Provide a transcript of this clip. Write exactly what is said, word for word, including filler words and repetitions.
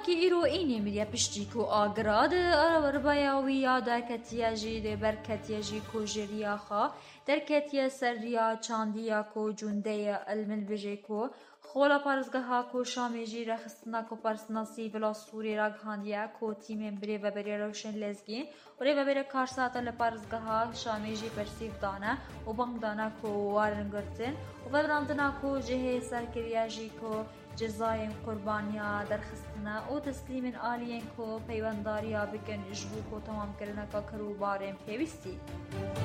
کی ایرو اینی میریا پشتی کو آگراد ربایاوی یا در کتیا جی در بر کتیا جی کو جریا خا در کتیا سریا چاندیا کو جونده المن بجی کو خولا پارزگاه ها کو شامی جی رخصتنا کو پرسناسی بلا سوری راگ هاندیا کو تیم بری و بری روشن لزگین و ری و بری کارساتا لپارزگاه ها شامی جی پرسیف دانا و بانگ دانا کو وارنگرتن و بدراندنا کو جه سرکریا جی کو جزایم قربانیا درخستنا و تسلیم آلین کو پیونداریا بکن اجبو کو تمام کرنا کا کرو بارم پیوستی